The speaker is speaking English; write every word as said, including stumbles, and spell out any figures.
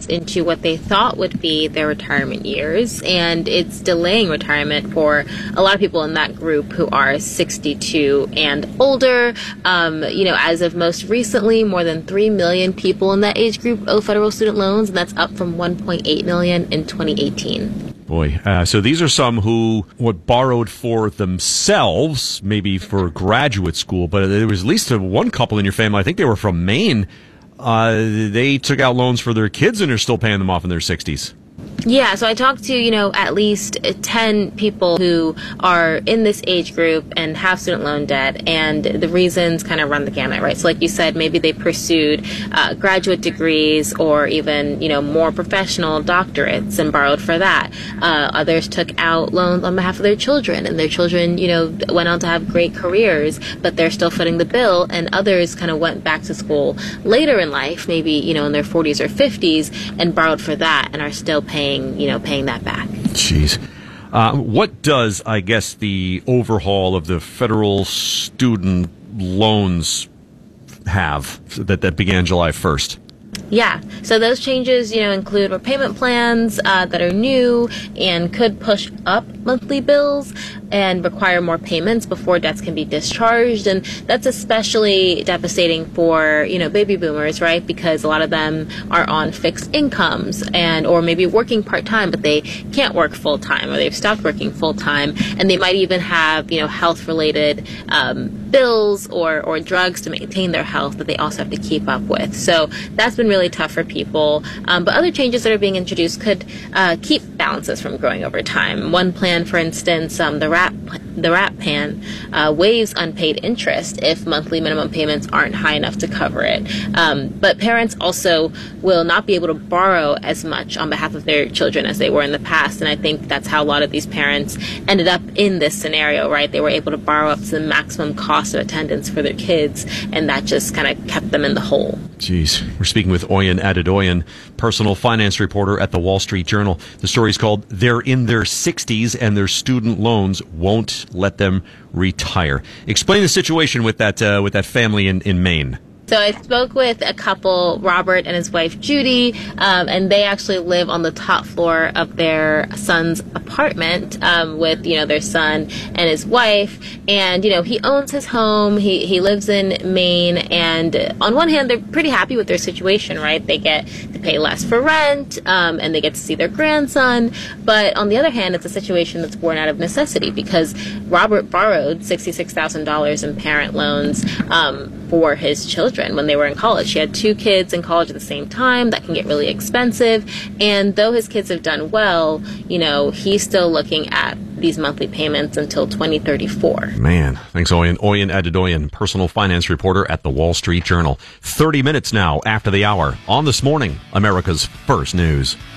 invest into what they thought would be their retirement years, and it's delaying retirement for a lot of people in that group who are sixty-two and older. Um, you know, as of most recently, more than three million people in that age group owe federal student loans, and that's up from one point eight million in twenty eighteen. Boy, uh, so these are some who what borrowed for themselves, maybe for graduate school, but there was at least one couple in your family, I think they were from Maine, uh, they took out loans for their kids and are still paying them off in their sixties. Yeah, so I talked to, you know, at least ten people who are in this age group and have student loan debt, and the reasons kind of run the gamut, right? So like you said, maybe they pursued uh, graduate degrees or even, you know, more professional doctorates and borrowed for that. Uh, others took out loans on behalf of their children, and their children, you know, went on to have great careers, but they're still footing the bill, and others kind of went back to school later in life, maybe, you know, in their forties or fifties, and borrowed for that and are still paying you know, paying that back. Jeez. Uh, what does, I guess, the overhaul of the federal student loans have that, that began July first? Yeah, so those changes, you know, include repayment plans uh, that are new and could push up monthly bills and require more payments before debts can be discharged. And that's especially devastating for, you know, baby boomers, right? Because a lot of them are on fixed incomes and or maybe working part-time, but they can't work full-time, or they've stopped working full-time. And they might even have, you know, health-related um, bills or, or drugs to maintain their health that they also have to keep up with. So that's been really tough for people. Um, but other changes that are being introduced could uh, keep balances from growing over time. One plan, for instance, um, the RAP the RAP plan uh, waives unpaid interest if monthly minimum payments aren't high enough to cover it. Um, but parents also will not be able to borrow as much on behalf of their children as they were in the past. And I think that's how a lot of these parents ended up in this scenario, right? They were able to borrow up to the maximum cost of attendance for their kids, and that just kind of kept them in the hole. Jeez. We're speaking with Oyin Adedoyin, personal finance reporter at the Wall Street Journal. The story's called They're in Their sixties and Their Student Loans Won't Let Them Retire. Explain the situation with that uh, with that family in, in Maine. So I spoke with a couple, Robert and his wife Judy, um, and they actually live on the top floor of their son's apartment um, with, you know, their son and his wife. And, you know, he owns his home. He, he lives in Maine. And on one hand, they're pretty happy with their situation, right? They get to pay less for rent, um, and they get to see their grandson. But on the other hand, it's a situation that's born out of necessity because Robert borrowed sixty-six thousand dollars in parent loans um, for his children when they were in college. He had two kids in college at the same time. That can get really expensive. And though his kids have done well, you know, he's still looking at these monthly payments until twenty thirty-four. Man, thanks, Oyin. Oyin Adedoyin, personal finance reporter at the Wall Street Journal. thirty minutes now after the hour on This Morning, America's First News.